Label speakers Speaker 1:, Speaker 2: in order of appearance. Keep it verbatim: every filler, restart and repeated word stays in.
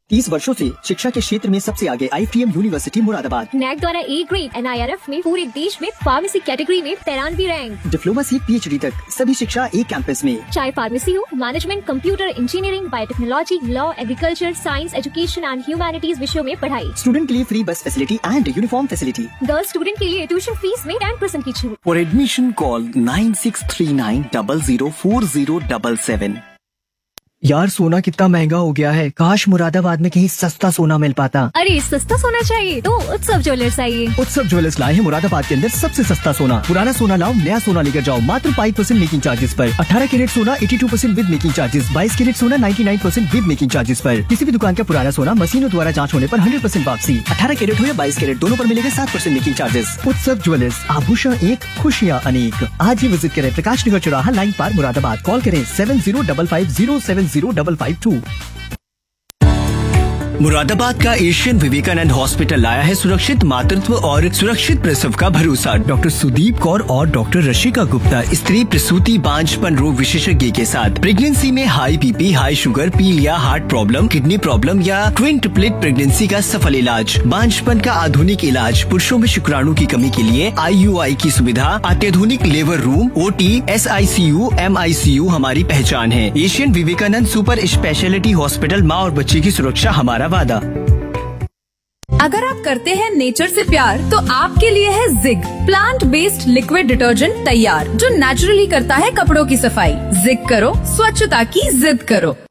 Speaker 1: तीस वर्षों से शिक्षा के क्षेत्र में सबसे आगे I T M university Moradabad.
Speaker 2: NAAC द्वारा A grade N I R F में पूरे देश में फार्मेसी कैटेगरी में तिरानवे रैंक।
Speaker 1: डिप्लोमा से पी एच डी तक सभी शिक्षा एक कैंपस में।
Speaker 2: चाहे फार्मेसी हो, management, computer engineering, biotechnology, law, agriculture, science, education and humanities विषयों में पढ़ाई।
Speaker 1: स्टूडेंट के लिए फ्री बस facility and uniform facility.
Speaker 2: Girls student के लिए ट्यूशन फीस में टेन परसेंट की छूट।
Speaker 1: For admission call nine six three nine double zero four zero double seven.
Speaker 3: यार सोना कितना महंगा हो गया है, काश मुरादाबाद में कहीं सस्ता सोना मिल पाता।
Speaker 2: अरे सस्ता सोना चाहिए तो उत्सव ज्वेलर्स आइए।
Speaker 3: उत्सव ज्वेलर्स लाए हैं मुरादाबाद के अंदर सबसे सस्ता सोना। पुराना सोना लाओ, नया सोना लेकर जाओ मात्र फाइव परसेंट मेकिंग चार्जेस पर। अठारह कैरेट सोना eighty two percent with making charges, बाईस कैरेट सोना ninety nine percent with making charges पर। किसी भी दुकान का पुराना सोना मशीनों द्वारा जाँच होने पर हंड्रेड परसेंट वापसी। अठारह कैरेट हो या बाईस कैरेट दोनों पर मिलेगा सात परसेंट मेकिंग चार्जेस। उत्सव ज्वेलर्स, आभूषण एक, खुशियाँ अनेक। आज ही विजिट करें प्रकाश नगर चौराहा, लाइन पार्क, मुरादाबाद। कॉल करें seven zero double five zero seven zero double five to.
Speaker 4: Moradabad का एशियन विवेकानंद हॉस्पिटल लाया है सुरक्षित मातृत्व और सुरक्षित प्रसव का भरोसा। डॉक्टर सुदीप कौर और डॉक्टर रशिका गुप्ता, स्त्री प्रसूति बांझपन रोग विशेषज्ञ के साथ। प्रेगनेंसी में हाई बीपी, हाई शुगर, पील या हार्ट प्रॉब्लम, किडनी प्रॉब्लम या ट्विन ट्रिपलेट प्रेगनेंसी का सफल इलाज। बांझपन का आधुनिक इलाज, पुरुषों में शुक्राणु की कमी के लिए आई यू आई की सुविधा, अत्याधुनिक labour room, O T, S I C you, M I C you हमारी पहचान है। Asian Vivekananda super speciality hospital, माँ और बच्चे की सुरक्षा हमारा वादा।
Speaker 5: अगर आप करते हैं नेचर से प्यार तो आपके लिए है zig, plant based liquid detergent तैयार, जो नेचुरली करता है कपड़ों की सफाई। जिग करो, स्वच्छता की जिद करो।